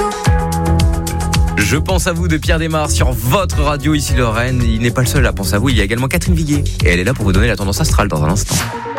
Je pense à vous de Pierre Desmar sur votre radio ici Lorraine. Il n'est pas le seul à penser à vous, il y a également Catherine Viguier. Et elle est là pour vous donner la tendance astrale dans un instant.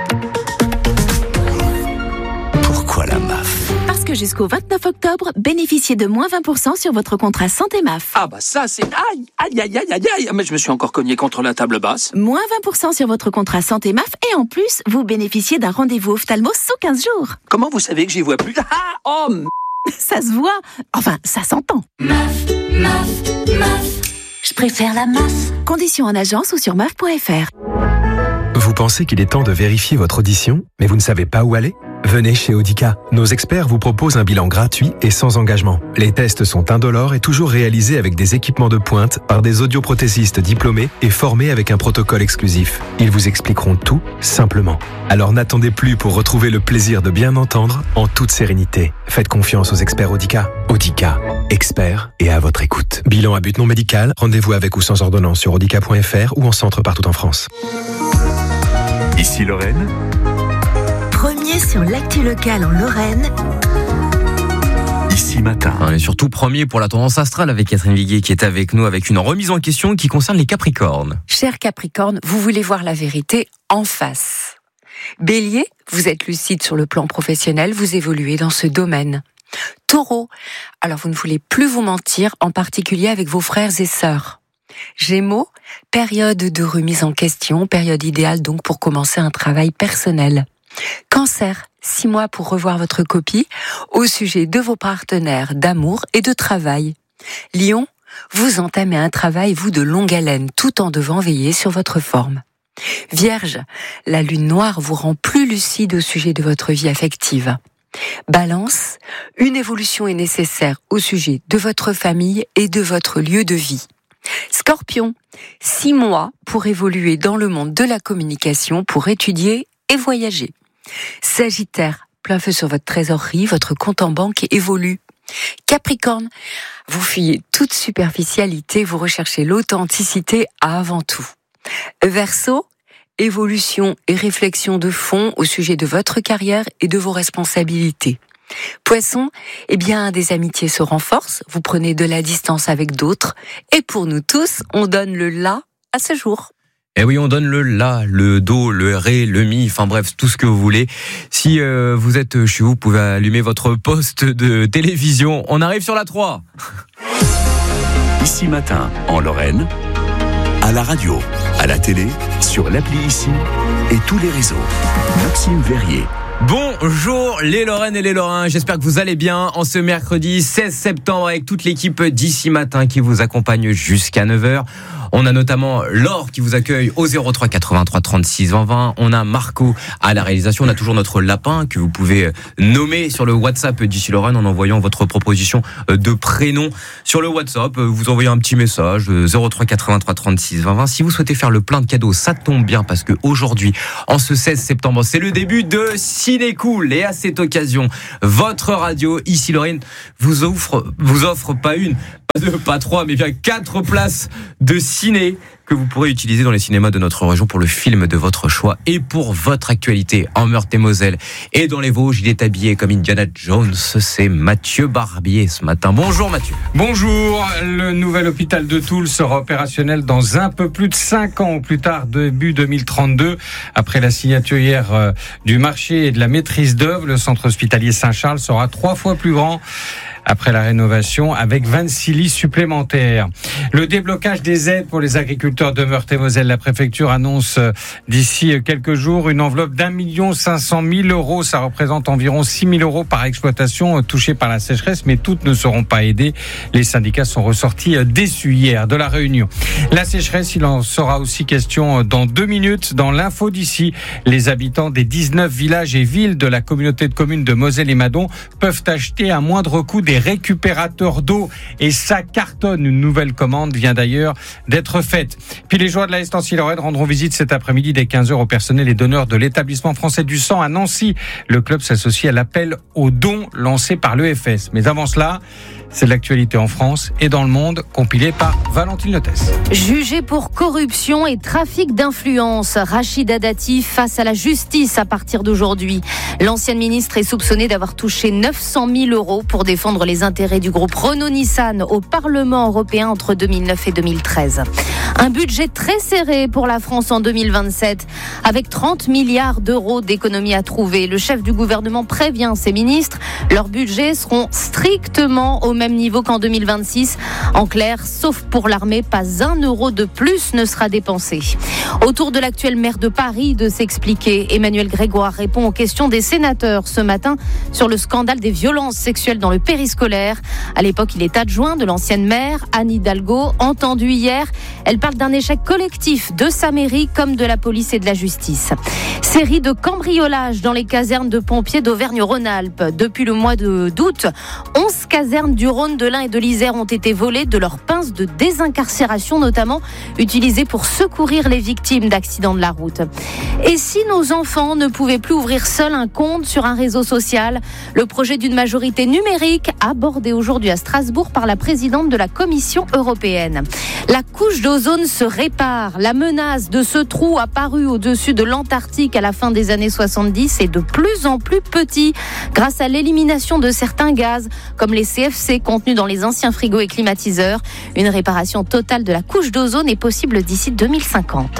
Pourquoi la MAF ? Parce que jusqu'au 29 octobre, bénéficiez de moins 20% sur votre contrat santé MAF. Ah bah ça c'est... Aïe, mais je me suis encore cogné contre la table basse. Moins 20% sur votre contrat santé MAF et en plus, vous bénéficiez d'un rendez-vous ophtalmo sous 15 jours. Comment vous savez que j'y vois plus ? Ça se voit, enfin ça s'entend. MAF, je préfère la MAF. Conditions en agence ou sur maf.fr. Vous pensez qu'il est temps de vérifier votre audition, mais vous ne savez pas où aller ? Venez chez Audica. Nos experts vous proposent un bilan gratuit et sans engagement. Les tests sont indolores et toujours réalisés avec des équipements de pointe par des audioprothésistes diplômés et formés avec un protocole exclusif. Ils vous expliqueront tout simplement. Alors n'attendez plus pour retrouver le plaisir de bien entendre en toute sérénité. Faites confiance aux experts Audica. Audica, experts et à votre écoute. Bilan à but non médical, rendez-vous avec ou sans ordonnance sur audica.fr ou en centre partout en France. Ici Lorraine. Premier sur l'actu locale en Lorraine. Ici Matin. On est surtout premier pour la tendance astrale avec Catherine Viguier qui est avec nous avec une remise en question qui concerne les Capricornes. Cher Capricorne, vous voulez voir la vérité en face. Bélier, vous êtes lucide sur le plan professionnel, vous évoluez dans ce domaine. Taureau, alors vous ne voulez plus vous mentir, en particulier avec vos frères et sœurs. Gémeaux, période de remise en question, période idéale donc pour commencer un travail personnel. Cancer, 6 mois pour revoir votre copie au sujet de vos partenaires d'amour et de travail. Lion, vous entamez un travail, vous, de longue haleine, tout en devant veiller sur votre forme. Vierge, la lune noire vous rend plus lucide au sujet de votre vie affective. Balance, une évolution est nécessaire au sujet de votre famille et de votre lieu de vie. Scorpion, 6 mois pour évoluer dans le monde de la communication, pour étudier et voyager. Sagittaire, plein feu sur votre trésorerie, votre compte en banque évolue. Capricorne, vous fuyez toute superficialité, vous recherchez l'authenticité avant tout. Verseau, évolution et réflexion de fond au sujet de votre carrière et de vos responsabilités. Poisson, des amitiés se renforcent, vous prenez de la distance avec d'autres, et pour nous tous, on donne le la à ce jour. Eh oui, on donne le la, le do, le ré, le mi, enfin bref, tout ce que vous voulez. Si vous êtes chez vous pouvez allumer votre poste de télévision. On arrive sur la 3. Ici Matin, en Lorraine, à la radio, à la télé, sur l'appli Ici et tous les réseaux. Maxime Verrier. Bonjour les Lorraines et les Lorrains, j'espère que vous allez bien en ce mercredi 16 septembre avec toute l'équipe d'Ici Matin qui vous accompagne jusqu'à 9h. On a notamment Laure qui vous accueille au 03 83 36 20 20. On a Marco à la réalisation. On a toujours notre lapin que vous pouvez nommer sur le WhatsApp d'Ici Lorraine en envoyant votre proposition de prénom sur le WhatsApp. Vous envoyez un petit message 03 83 36 20 20. Si vous souhaitez faire le plein de cadeaux, ça tombe bien parce que aujourd'hui, en ce 16 septembre, c'est le début de Ciné Cool. Et à cette occasion, votre radio Ici Lorraine vous offre pas une, pas 3, mais bien 4 places de ciné que vous pourrez utiliser dans les cinémas de notre région pour le film de votre choix et pour votre actualité en Meurthe-et-Moselle. Et dans les Vosges, il est habillé comme Indiana Jones, c'est Mathieu Barbier ce matin. Bonjour Mathieu. Bonjour, le nouvel hôpital de Toul sera opérationnel dans un peu plus de 5 ans, au plus tard début 2032. Après la signature hier du marché et de la maîtrise d'œuvre, le centre hospitalier Saint-Charles sera 3 fois plus grand après la rénovation, avec 26 lits supplémentaires. Le déblocage des aides pour les agriculteurs de Meurthe-et-Moselle. La préfecture annonce d'ici quelques jours une enveloppe d'1 500 000 €. Ça représente environ 6 000 € par exploitation touchée par la sécheresse, mais toutes ne seront pas aidées. Les syndicats sont ressortis déçus hier de la réunion. La sécheresse, il en sera aussi question dans 2 minutes dans l'info d'ici. Les habitants des 19 villages et villes de la communauté de communes de Moselle et Madon peuvent acheter à moindre coût des récupérateurs d'eau, et ça cartonne. Une nouvelle commande vient d'ailleurs d'être faite. Puis les joueurs de la Ici Lorraine rendront visite cet après-midi dès 15h au personnel et donneurs de l'établissement français du sang à Nancy. Le club s'associe à l'appel aux dons lancé par l'EFS. Mais avant cela, c'est l'actualité en France et dans le monde, compilé par Valentine Lotès. Jugé pour corruption et trafic d'influence, Rachida Dati face à la justice à partir d'aujourd'hui. L'ancienne ministre est soupçonnée d'avoir touché 900 000 € pour défendre défendre les intérêts du groupe Renault-Nissan au Parlement européen entre 2009 et 2013. Un budget très serré pour la France en 2027, avec 30 milliards d'euros d'économies à trouver. Le chef du gouvernement prévient ses ministres, leurs budgets seront strictement au même niveau qu'en 2026. En clair, sauf pour l'armée, pas 1 euro de plus ne sera dépensé. Autour de l'actuel maire de Paris de s'expliquer, Emmanuel Grégoire répond aux questions des sénateurs ce matin sur le scandale des violences sexuelles dans le périscolaire. À l'époque, il est adjoint de l'ancienne maire, Anne Hidalgo, entendue hier. Elle parle d'un échec collectif de sa mairie comme de la police et de la justice. Série de cambriolages dans les casernes de pompiers d'Auvergne-Rhône-Alpes. Depuis le mois d'août, 11 casernes du Rhône, de l'Ain et de l'Isère ont été volées de leurs pinces de désincarcération, notamment utilisées pour secourir les victimes d'accidents de la route. Et si nos enfants ne pouvaient plus ouvrir seuls un compte sur un réseau social, le projet d'une majorité numérique abordé aujourd'hui à Strasbourg par la présidente de la Commission européenne. La couche d'ozone se répare. La menace de ce trou apparu au-dessus de l'Antarctique à la fin des années 70 est de plus en plus petit grâce à l'élimination de certains gaz comme les CFC contenus dans les anciens frigos et climatiseurs. Une réparation totale de la couche d'ozone est possible d'ici 2050.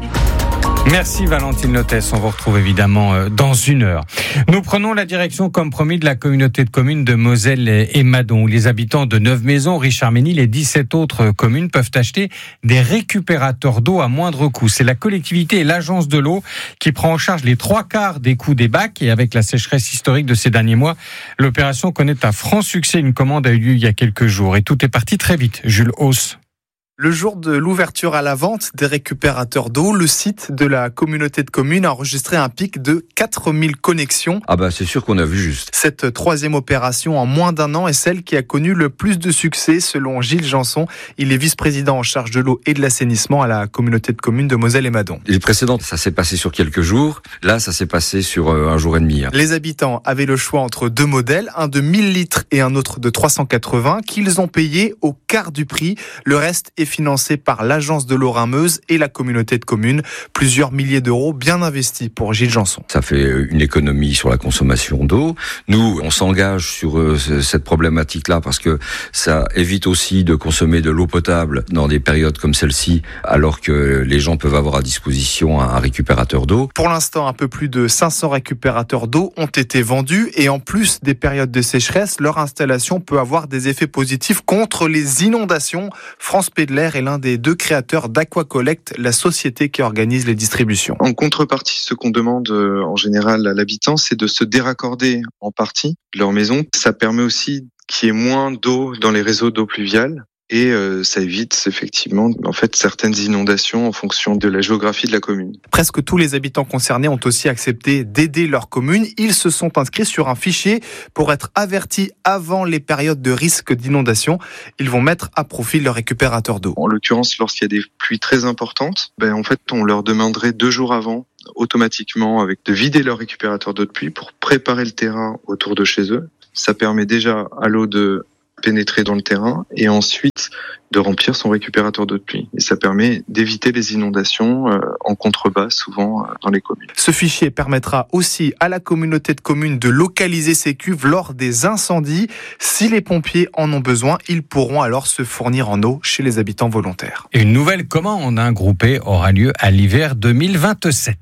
Merci Valentine Lotès, on vous retrouve évidemment dans 1 heure. Nous prenons la direction, comme promis, de la communauté de communes de Moselle et Madon, où les habitants de Neuve-Maisons, Richard-Ménil et 17 autres communes peuvent acheter des récupérateurs d'eau à moindre coût. C'est la collectivité et l'agence de l'eau qui prend en charge les 3/4 des coûts des bacs, et avec la sécheresse historique de ces derniers mois, l'opération connaît un franc succès. Une commande a eu lieu il y a quelques jours et tout est parti très vite. Jules Hauss. Le jour de l'ouverture à la vente des récupérateurs d'eau, le site de la communauté de communes a enregistré un pic de 4000 connexions. Ah bah c'est sûr qu'on a vu juste. Cette 3e opération en moins d'1 an est celle qui a connu le plus de succès selon Gilles Janson. Il est vice-président en charge de l'eau et de l'assainissement à la communauté de communes de Moselle et Madon. Les précédentes, ça s'est passé sur quelques jours. Là, ça s'est passé sur 1 jour et demi. Les habitants avaient le choix entre 2 modèles, un de 1000 litres et un autre de 380, qu'ils ont payé au quart du prix. Le reste est financé par l'agence de l'eau Rhin-Meuse et la communauté de communes. Plusieurs milliers d'euros bien investis pour Gilles Janson. Ça fait une économie sur la consommation d'eau. Nous, on s'engage sur cette problématique-là parce que ça évite aussi de consommer de l'eau potable dans des périodes comme celle-ci, alors que les gens peuvent avoir à disposition un récupérateur d'eau. Pour l'instant, un peu plus de 500 récupérateurs d'eau ont été vendus et en plus des périodes de sécheresse, leur installation peut avoir des effets positifs contre les inondations. France Pédelaire est l'un des 2 créateurs d'Aquacollect, la société qui organise les distributions. En contrepartie, ce qu'on demande en général à l'habitant, c'est de se déraccorder en partie de leur maison. Ça permet aussi qu'il y ait moins d'eau dans les réseaux d'eau pluviale. Et ça évite effectivement certaines inondations en fonction de la géographie de la commune. Presque tous les habitants concernés ont aussi accepté d'aider leur commune. Ils se sont inscrits sur un fichier pour être avertis avant les périodes de risque d'inondation. Ils vont mettre à profit leur récupérateur d'eau. En l'occurrence, lorsqu'il y a des pluies très importantes, on leur demanderait 2 jours avant automatiquement de vider leur récupérateur d'eau de pluie pour préparer le terrain autour de chez eux. Ça permet déjà à l'eau de pénétrer dans le terrain et ensuite de remplir son récupérateur d'eau de pluie. Et ça permet d'éviter les inondations en contrebas, souvent dans les communes. Ce fichier permettra aussi à la communauté de communes de localiser ses cuves lors des incendies. Si les pompiers en ont besoin, ils pourront alors se fournir en eau chez les habitants volontaires. Et une nouvelle commande groupée aura lieu à l'hiver 2027.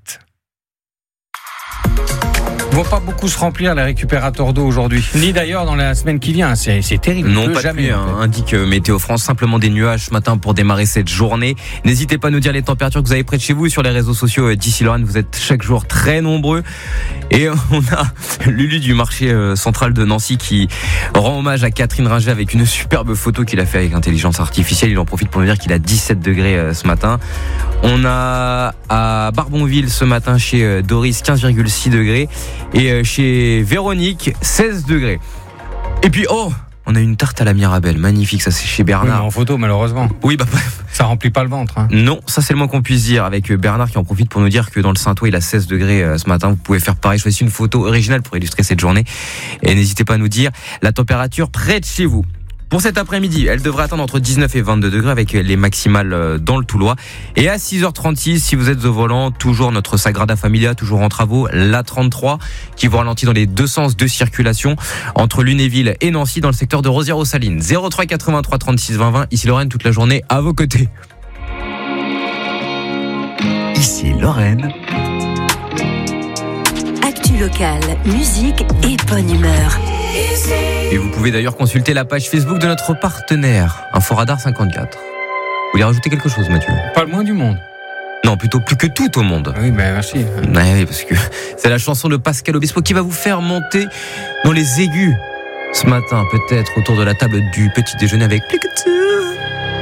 Ils vont pas beaucoup se remplir les récupérateurs d'eau aujourd'hui, ni d'ailleurs dans la semaine qui vient. C'est terrible. Non, pas jamais. Indique Météo France, simplement des nuages ce matin pour démarrer cette journée. N'hésitez pas à nous dire les températures que vous avez près de chez vous sur les réseaux sociaux d'ici Lorraine. Vous êtes chaque jour très nombreux. Et on a Lulu du marché central de Nancy qui rend hommage à Catherine Ringer avec une superbe photo qu'il a fait avec intelligence artificielle. Il en profite pour nous dire qu'il a 17 degrés ce matin. On a à Barbonville ce matin chez Doris 15,6 degrés. Et chez Véronique, 16 degrés. Et puis, on a une tarte à la Mirabelle. Magnifique, ça c'est chez Bernard. Oui, en photo, malheureusement. Oui, ça remplit pas le ventre. Non, ça c'est le moins qu'on puisse dire. Avec Bernard qui en profite pour nous dire que dans le Saint-Ouen, il a 16 degrés ce matin. Vous pouvez faire pareil. Choisissez une photo originale pour illustrer cette journée. Et n'hésitez pas à nous dire la température près de chez vous. Pour cet après-midi, elle devrait atteindre entre 19 et 22 degrés avec les maximales dans le Toulois. Et à 6h36, si vous êtes au volant, toujours notre Sagrada Familia, toujours en travaux, l'A33, qui vous ralentit dans les deux sens de circulation entre Lunéville et Nancy dans le secteur de Rosières-aux-Salines. 03 83 36 20 20. Ici Lorraine, toute la journée à vos côtés. Ici Lorraine. Actu locale, musique et bonne humeur. Et vous pouvez d'ailleurs consulter la page Facebook de notre partenaire, Inforadar 54. Vous voulez rajouter quelque chose, Mathieu ? Pas le moins du monde. Non, plutôt plus que tout au monde. Oui, ben merci. Oui, parce que c'est la chanson de Pascal Obispo qui va vous faire monter dans les aigus ce matin, peut-être autour de la table du petit déjeuner avec plus que tout.